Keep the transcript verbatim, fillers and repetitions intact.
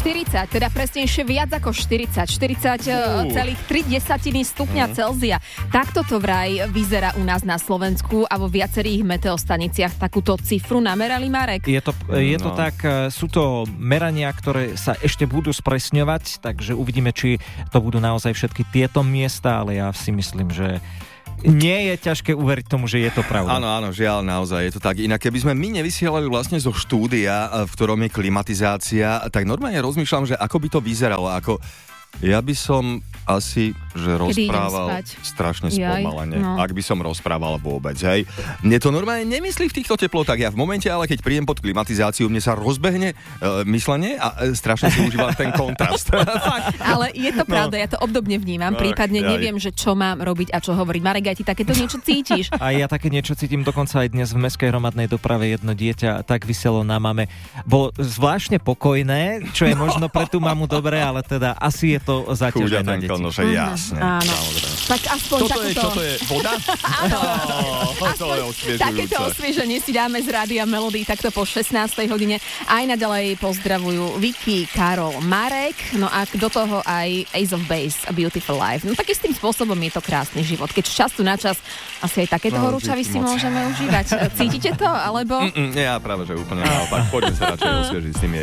štyridsať, teda presnejšie viac ako štyridsať, štyridsať celá tri desatiny stupňa uh. Celzia. Takto to vraj vyzerá u nás na Slovensku a vo viacerých meteostaniciach takúto cifru namerali, Marek. Je to, je to no. tak, sú to merania, ktoré sa ešte budú spresňovať, takže uvidíme, či to budú naozaj všetky tieto miesta, ale ja si myslím, že nie je ťažké uveriť tomu, že je to pravda. Áno, áno, žiaľ, naozaj je to tak. Inak keby sme my nevysielali vlastne zo štúdia, v ktorom je klimatizácia, tak normálne rozmýšľam, že ako by to vyzeralo, ako ja by som asi, že rozprával strašne spomalene, no. Ak by som rozprával vôbec, hej. Mne to normálne nemyslí v týchto teplotách. Ja v momente, ale keď prídem pod klimatizáciu, mne sa rozbehne e, myslenie a e, strašne si užívam ten kontrast. Ale je to pravda, no. Ja to obdobne vnímam, tak, prípadne jaj. Neviem, že čo mám robiť a čo hovoriť. Marek, aj ty takéto niečo cítiš? A ja také niečo cítim, dokonca aj dnes v mestskej hromadnej doprave jedno dieťa tak viselo na mame. Bolo zvláštne pokojné, čo je možno pre tú mamu dobré, ale teda asi je to zaťažené na deti. Nože, jasne. Áno. Tak aspoň toto takúto... je, čo to je? Voda? Áno. Oh, to je osviežujúce. Takéto osvieženie si dáme z Rádia Melody takto po šestnástej hodine. Aj naďalej pozdravujú Vicky, Karol, Marek, no a do toho aj Ace of Base, A Beautiful Life. No tak istým spôsobom je to krásny život. Keď z času na čas asi aj takéto no, horúčavy si môžeme užívať. Cítite to? Alebo... Mm-mm, ja práve, že úplne naopak. Poďme sa radšej osviežiť s tými